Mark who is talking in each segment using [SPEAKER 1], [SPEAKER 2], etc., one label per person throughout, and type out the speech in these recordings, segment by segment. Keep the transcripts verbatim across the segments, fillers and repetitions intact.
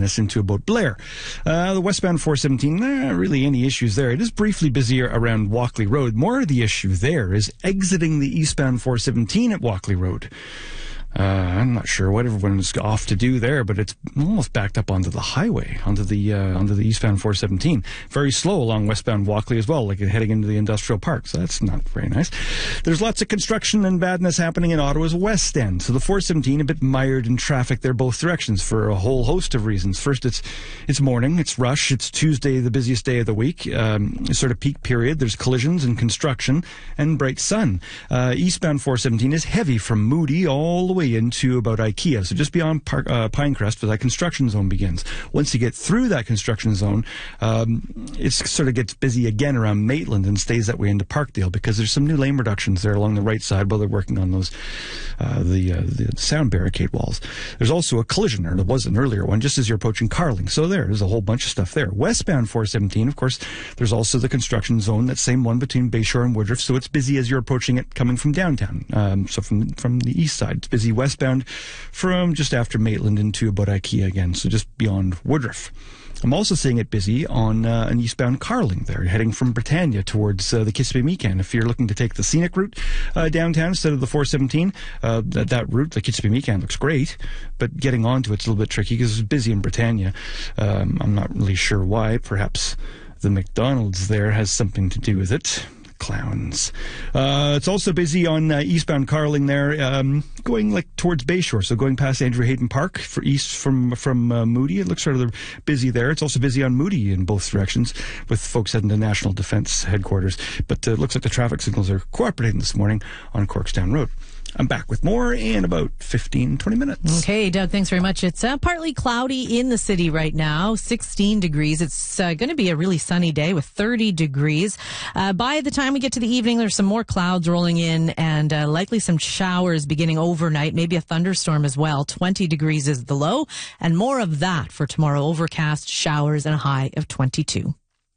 [SPEAKER 1] Madness into about Blair. Uh, the westbound four seventeen, not really any issues there. It is briefly busier around Walkley Road. More of the issue there is exiting the eastbound four seventeen at Walkley Road. Uh, I'm not sure what everyone's off to do there, but it's almost backed up onto the highway, onto the uh, onto the eastbound four seventeen. Very slow along westbound Walkley as well, like heading into the industrial park. So that's not very nice. There's lots of construction and badness happening in Ottawa's west end. So the four seventeen a bit mired in traffic there both directions for a whole host of reasons. First, it's it's morning, it's rush, it's Tuesday, the busiest day of the week, um, sort of peak period. There's collisions and construction and bright sun. Uh, eastbound four seventeen is heavy from Moody all the way into about IKEA, so just beyond Park, uh, Pinecrest, where that construction zone begins. Once you get through that construction zone, um, it sort of gets busy again around Maitland and stays that way into Parkdale, because there's some new lane reductions there along the right side while they're working on those uh, the uh, the sound barricade walls. There's also a collision, or there was an earlier one, just as you're approaching Carling. So there, there's a whole bunch of stuff there. Westbound four seventeen, of course, there's also the construction zone, that same one between Bayshore and Woodruff, so it's busy as you're approaching it coming from downtown. Um, so from from the east side, it's busy westbound from just after Maitland into about IKEA again, so just beyond Woodruff. I'm also seeing it busy on uh, an eastbound Carling there, heading from Britannia towards uh, the Kitzbühel-Meekan. If you're looking to take the scenic route uh, downtown instead of the four seventeen, uh, that, that route, the Kitzbühel-Meekan, looks great, but getting onto it's a little bit tricky because it's busy in Britannia. Um, I'm not really sure why. Perhaps the McDonald's there has something to do with it. Clowns. Uh, it's also busy on uh, eastbound Carling there, um, going like towards Bayshore, so going past Andrew Hayden Park for east from from uh, Moody. It looks sort of busy there. It's also busy on Moody in both directions, with folks heading to National Defence Headquarters. But uh, it looks like the traffic signals are cooperating this morning on Corkstown Road. I'm back with more in about fifteen, twenty minutes.
[SPEAKER 2] Okay, Doug, thanks very much. It's uh, partly cloudy in the city right now, sixteen degrees. It's uh, going to be a really sunny day with thirty degrees. Uh, by the time we get to the evening, there's some more clouds rolling in and uh, likely some showers beginning overnight, maybe a thunderstorm as well. twenty degrees is the low, and more of that for tomorrow. Overcast, showers, and a high of twenty-two.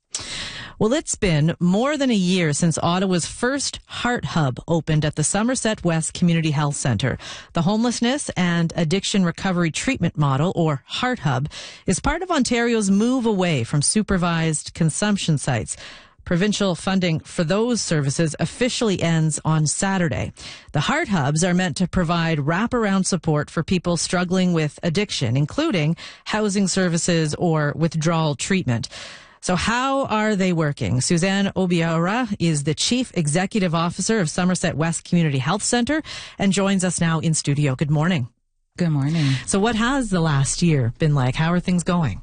[SPEAKER 2] Well, it's been more than a year since Ottawa's first Heart Hub opened at the Somerset West Community Health Centre. The Homelessness and Addiction Recovery Treatment Model, or Heart Hub, is part of Ontario's move away from supervised consumption sites. Provincial funding for those services officially ends on Saturday. The Heart Hubs are meant to provide wraparound support for people struggling with addiction, including housing services or withdrawal treatment. So how are they working? Suzanne Obiora is the Chief Executive Officer of Somerset West Community Health Centre and joins us now in studio. Good morning.
[SPEAKER 3] Good morning.
[SPEAKER 2] So what has the last year been like? How are things going?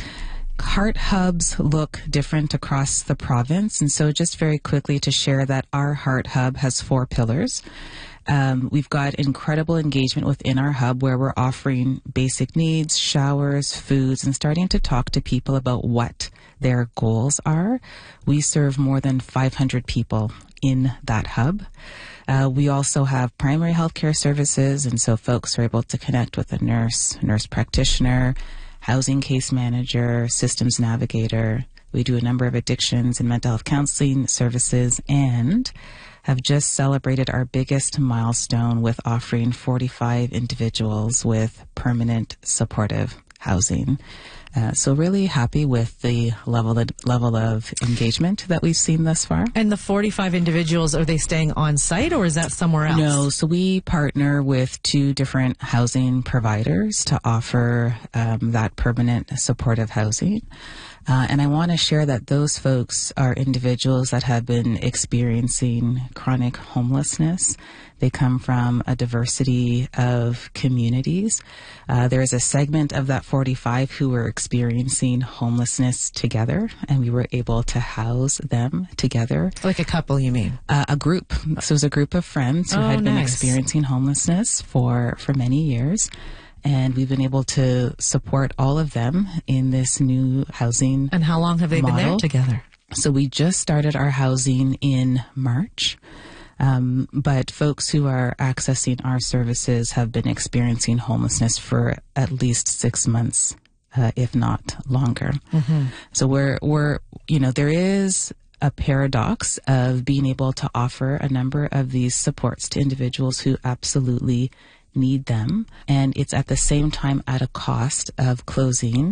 [SPEAKER 3] Heart Hubs look different across the province. And so just very quickly to share that our Heart Hub has four pillars. Um, we've got incredible engagement within our hub where we're offering basic needs, showers, foods, and starting to talk to people about what their goals are. We serve more than five hundred people in that hub. Uh, we also have primary health care services, and so folks are able to connect with a nurse, nurse practitioner, housing case manager, systems navigator. We do a number of addictions and mental health counseling services, and have just celebrated our biggest milestone with offering forty-five individuals with permanent supportive housing. Uh, so really happy with the level of, level of engagement that we've seen thus far.
[SPEAKER 2] And the forty-five individuals, are they staying on site or is that somewhere else?
[SPEAKER 3] No, so we partner with two different housing providers to offer um, that permanent supportive housing. Uh, and I want to share that those folks are individuals that have been experiencing chronic homelessness. They come from a diversity of communities. Uh, there is a segment of that forty-five who were experiencing homelessness together, and we were able to house them together.
[SPEAKER 2] Like a couple, you mean?
[SPEAKER 3] Uh, a group. So it was a group of friends who
[SPEAKER 2] oh,
[SPEAKER 3] had been
[SPEAKER 2] nice.
[SPEAKER 3] experiencing homelessness for, for many years. And we've been able to support all of them in this new housing
[SPEAKER 2] And how long have they
[SPEAKER 3] model.
[SPEAKER 2] been there together?
[SPEAKER 3] So we just started our housing in March. Um, but folks who are accessing our services have been experiencing homelessness for at least six months, uh, if not longer. Mm-hmm. So we're, we're, you know, there is a paradox of being able to offer a number of these supports to individuals who absolutely need them. And it's at the same time at a cost of closing